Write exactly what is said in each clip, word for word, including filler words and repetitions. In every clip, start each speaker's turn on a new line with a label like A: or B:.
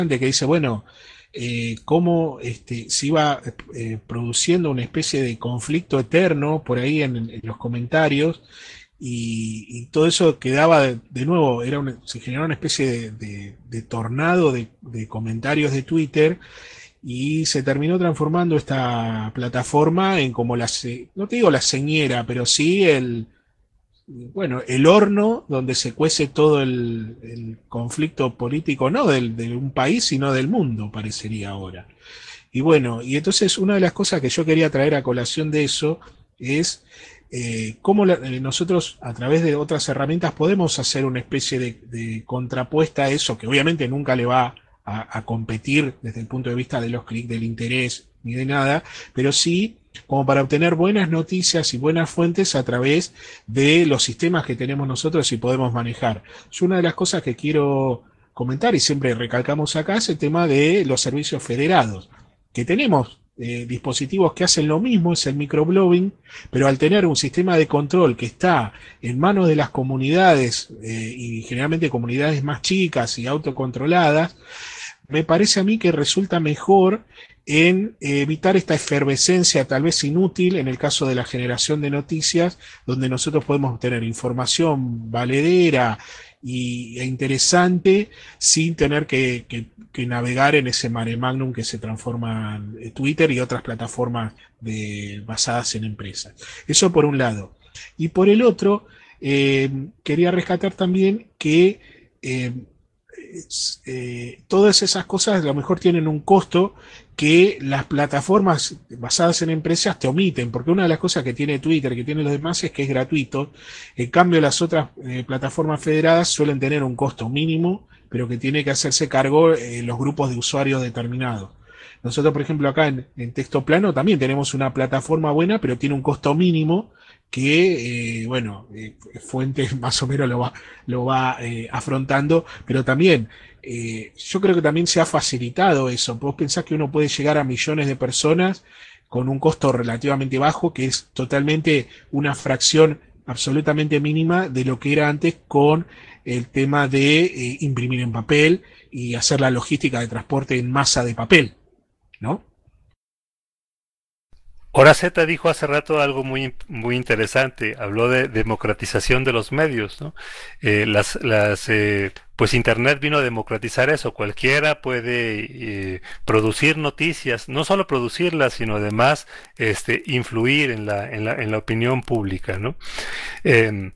A: que dice, bueno, eh, cómo este, se iba eh, produciendo una especie de conflicto eterno por ahí en, en los comentarios y, y todo eso quedaba de, de nuevo, era una, se generaba una especie de, de, de tornado de, de comentarios de Twitter y se terminó transformando esta plataforma en como la, no te digo la señera, pero sí el, bueno, el horno donde se cuece todo el, el conflicto político, no del, de un país, sino del mundo, parecería ahora. Y bueno, y entonces una de las cosas que yo quería traer a colación de eso es eh, cómo la, eh, nosotros a través de otras herramientas podemos hacer una especie de, de contrapuesta a eso, que obviamente nunca le va a, a competir desde el punto de vista de los clics, del interés, ni de nada, pero sí como para obtener buenas noticias y buenas fuentes a través de los sistemas que tenemos nosotros y podemos manejar. Yo una de las cosas que quiero comentar y siempre recalcamos acá es el tema de los servicios federados, que tenemos eh, dispositivos que hacen lo mismo, es el microblogging, pero al tener un sistema de control que está en manos de las comunidades eh, y generalmente comunidades más chicas y autocontroladas, me parece a mí que resulta mejor en evitar esta efervescencia tal vez inútil en el caso de la generación de noticias, donde nosotros podemos obtener información valedera y, e interesante sin tener que, que, que navegar en ese mare magnum que se transforma en Twitter y otras plataformas de, basadas en empresas. Eso por un lado. Y por el otro, eh, quería rescatar también que eh, eh, todas esas cosas a lo mejor tienen un costo que las plataformas basadas en empresas te omiten, porque una de las cosas que tiene Twitter, que tiene los demás, es que es gratuito. En cambio, las otras eh, plataformas federadas suelen tener un costo mínimo, pero que tiene que hacerse cargo eh, los grupos de usuarios determinados. Nosotros, por ejemplo, acá en, en Texto Plano también tenemos una plataforma buena, pero tiene un costo mínimo que, eh, bueno, eh, Fuentes más o menos lo va, lo va eh, afrontando, pero también eh, yo creo que también se ha facilitado eso. Vos pensás que uno puede llegar a millones de personas con un costo relativamente bajo, que es totalmente una fracción absolutamente mínima de lo que era antes con el tema de eh, imprimir en papel y hacer la logística de transporte en masa de papel, ¿no?
B: Hora Z dijo hace rato algo muy, muy interesante, habló de democratización de los medios, ¿no? Eh, las, las, eh, pues Internet vino a democratizar eso, cualquiera puede eh, producir noticias, no solo producirlas, sino además este, influir en la, en la, en la opinión pública, ¿no? Eh,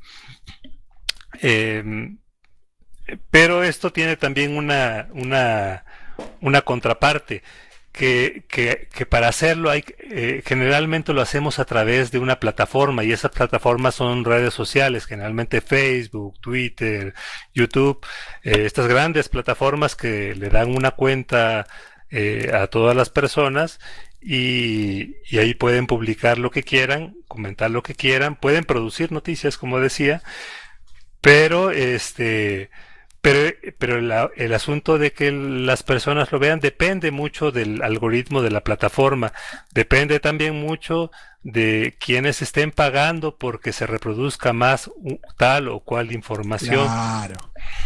B: eh, pero esto tiene también una, una, una contraparte. Que, que, que para hacerlo hay eh, generalmente lo hacemos a través de una plataforma y esas plataformas son redes sociales, generalmente Facebook, Twitter, YouTube, eh, estas grandes plataformas que le dan una cuenta eh, a todas las personas y, y ahí pueden publicar lo que quieran, comentar lo que quieran, pueden producir noticias como decía, pero este Pero, pero la, el asunto de que las personas lo vean depende mucho del algoritmo de la plataforma, depende también mucho de quienes estén pagando porque se reproduzca más tal o cual información.
A: Claro,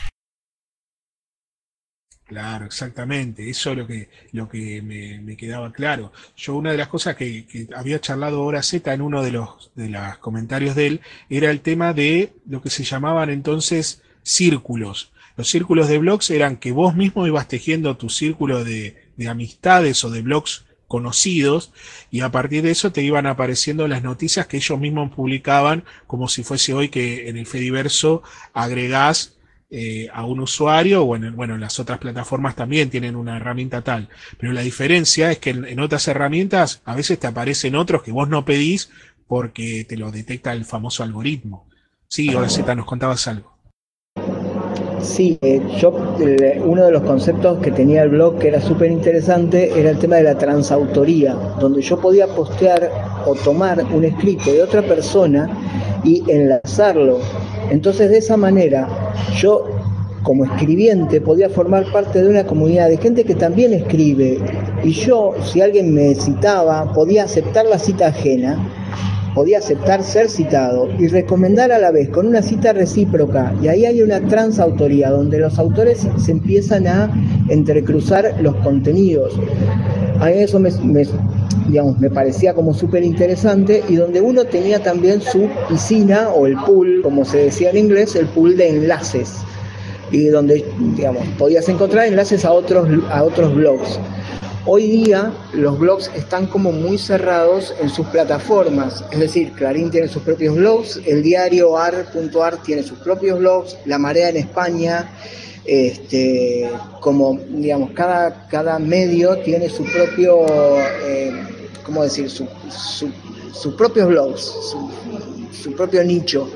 A: claro, exactamente. Eso es lo que, lo que me, me quedaba claro. Yo una de las cosas que, que había charlado Hora Z en uno de los de los comentarios de él era el tema de lo que se llamaban entonces círculos. Los círculos de blogs eran que vos mismo ibas tejiendo tu círculo de, de amistades o de blogs conocidos y a partir de eso te iban apareciendo las noticias que ellos mismos publicaban como si fuese hoy que en el Fediverso agregás eh, a un usuario o en, bueno, en las otras plataformas también tienen una herramienta tal, pero la diferencia es que en, en otras herramientas a veces te aparecen otros que vos no pedís porque te lo detecta el famoso algoritmo. Sí, ahora Z, nos contabas algo.
C: Sí, eh, yo eh, uno de los conceptos que tenía el blog que era súper interesante era el tema de la transautoría, donde yo podía postear o tomar un escrito de otra persona y enlazarlo. Entonces de esa manera yo como escribiente podía formar parte de una comunidad de gente que también escribe y yo, si alguien me citaba, podía aceptar la cita ajena podía aceptar ser citado y recomendar a la vez con una cita recíproca, y ahí hay una transautoría donde los autores se empiezan a entrecruzar los contenidos. A mí eso me, me, digamos, me parecía como súper interesante, y donde uno tenía también su piscina o el pool, como se decía en inglés, el pool de enlaces, y donde, digamos, podías encontrar enlaces a otros, a otros blogs. Hoy día los blogs están como muy cerrados en sus plataformas, es decir, Clarín tiene sus propios blogs, el diario A R punto A R tiene sus propios blogs, La Marea en España, este, como digamos, cada, cada medio tiene su propio, eh, ¿cómo decir? Su, su, sus propios blogs, su, su propio nicho.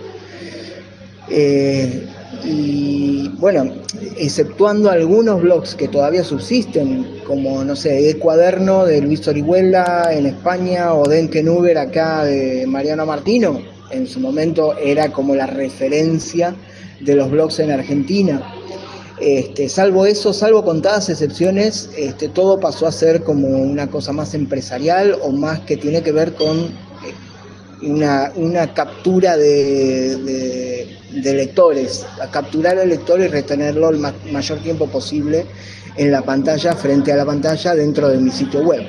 C: Eh, y bueno, exceptuando algunos blogs que todavía subsisten, como no sé, El Cuaderno de Luis Orihuela en España, o Denkenuber acá de Mariano Martino, en su momento era como la referencia de los blogs en Argentina. Este, salvo eso, salvo contadas excepciones, este, todo pasó a ser como una cosa más empresarial, o más que tiene que ver con una, una captura de, de, de lectores, a capturar al lector y retenerlo el ma- mayor tiempo posible en la pantalla, frente a la pantalla, dentro de mi sitio web.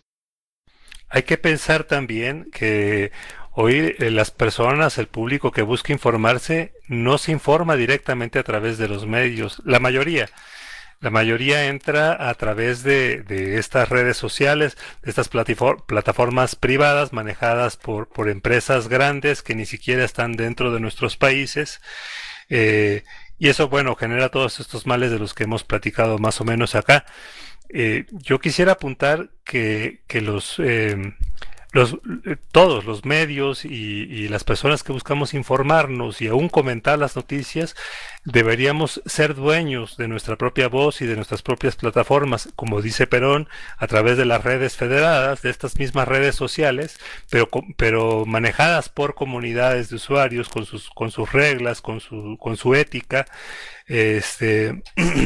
B: Hay que pensar también que hoy eh, las personas, el público que busca informarse, no se informa directamente a través de los medios. La mayoría, la mayoría entra a través de, de estas redes sociales, de estas platifor- plataformas privadas manejadas por, por empresas grandes que ni siquiera están dentro de nuestros países. Eh, y eso, bueno, genera todos estos males de los que hemos platicado más o menos acá. Eh, yo quisiera apuntar que, que los, eh, los eh, todos los medios y, y las personas que buscamos informarnos y aún comentar las noticias, deberíamos ser dueños de nuestra propia voz y de nuestras propias plataformas, como dice Perón, a través de las redes federadas, de estas mismas redes sociales, pero, pero manejadas por comunidades de usuarios con sus, con sus reglas, con su, con su ética. Este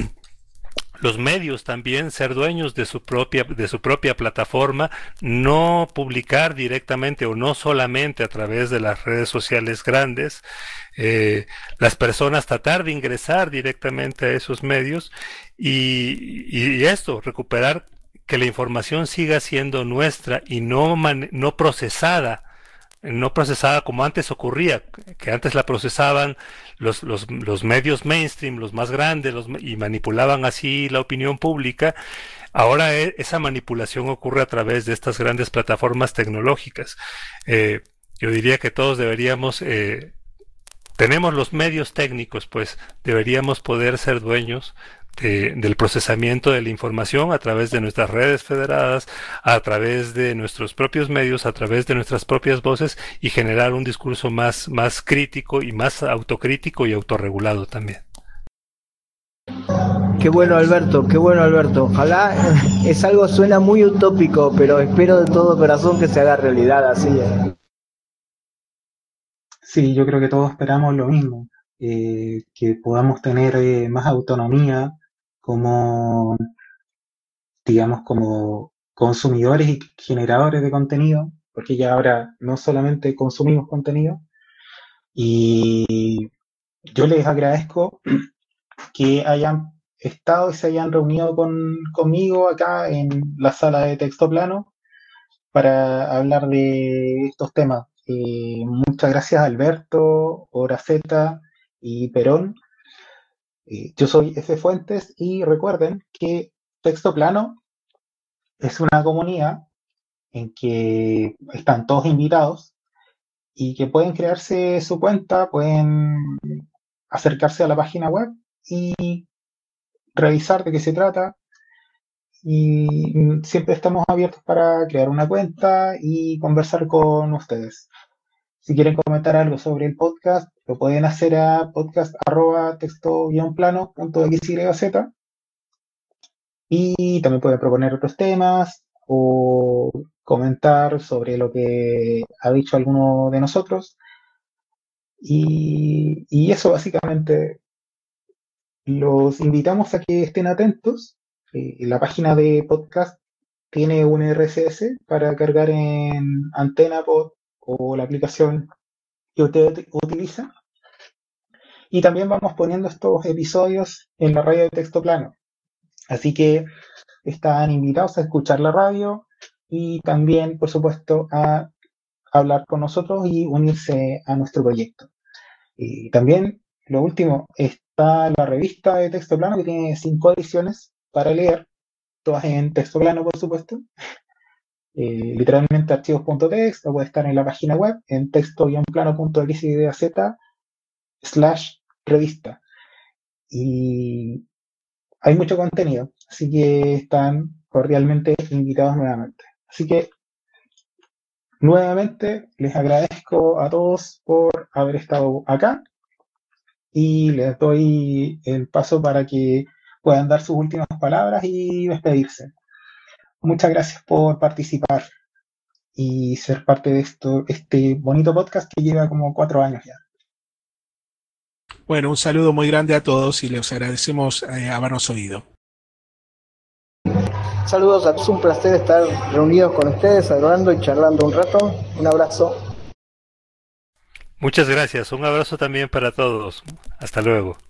B: los medios también ser dueños de su propia de su propia plataforma, no publicar directamente o no solamente a través de las redes sociales grandes, eh, las personas tratar de ingresar directamente a esos medios y, y esto, recuperar que la información siga siendo nuestra y no man, no procesada no procesada como antes ocurría, que antes la procesaban los, los, los medios mainstream, los más grandes, los, y manipulaban así la opinión pública. Ahora e, esa manipulación ocurre a través de estas grandes plataformas tecnológicas. Eh, yo diría que todos deberíamos, eh, tenemos los medios técnicos, pues deberíamos poder ser dueños de, del procesamiento de la información a través de nuestras redes federadas, a través de nuestros propios medios, a través de nuestras propias voces, y generar un discurso más, más crítico y más autocrítico y autorregulado también.
C: Qué bueno, Alberto, qué bueno, Alberto. Ojalá, es algo, suena muy utópico, pero espero de todo corazón que se haga realidad así. ¿eh?
D: Sí, yo creo que todos esperamos lo mismo, eh, que podamos tener eh, más autonomía como, digamos, como consumidores y generadores de contenido, porque ya ahora no solamente consumimos contenido, y yo les agradezco que hayan estado y se hayan reunido con, conmigo acá en la sala de texto plano para hablar de estos temas. Eh, muchas gracias Alberto, Horaceta y Perón. Eh, yo soy F. Fuentes y recuerden que Texto Plano es una comunidad en que están todos invitados y que pueden crearse su cuenta, pueden acercarse a la página web y revisar de qué se trata. Y siempre estamos abiertos para crear una cuenta y conversar con ustedes. Si quieren comentar algo sobre el podcast, lo pueden hacer a podcast arroba texto plano punto x y z, y también pueden proponer otros temas o comentar sobre lo que ha dicho alguno de nosotros. Y, y eso básicamente, los invitamos a que estén atentos. Eh, la página de podcast tiene un R S S para cargar en AntennaPod o la aplicación que usted utiliza. Y también vamos poniendo estos episodios en la radio de texto plano. Así que están invitados a escuchar la radio y también, por supuesto, a hablar con nosotros y unirse a nuestro proyecto. Y también, lo último, está la revista de texto plano que tiene cinco ediciones para leer, todas en texto plano, por supuesto. Eh, literalmente archivos.txt, o puede estar en la página web en texto-plano.xydz slash revista. Y hay mucho contenido, así que están cordialmente invitados nuevamente. Así que nuevamente les agradezco a todos por haber estado acá y les doy el paso para que puedan dar sus últimas palabras y despedirse. Muchas gracias por participar y ser parte de esto, este bonito podcast que lleva como cuatro años ya.
A: Bueno, un saludo muy grande a todos y les agradecemos eh, habernos oído.
C: Saludos, es un placer estar reunidos con ustedes, hablando y charlando un rato. Un abrazo.
B: Muchas gracias, un abrazo también para todos. Hasta luego.